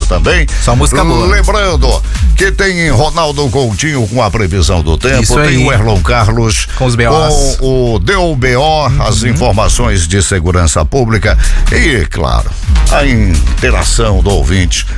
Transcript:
também. Só música boa. Lembrando que tem Ronaldo Coutinho com a previsão do tempo, Isso tem aí. o Erlon Carlos Com os BOs. com o DUBO, as informações de segurança pública e, claro, a interação do ouvinte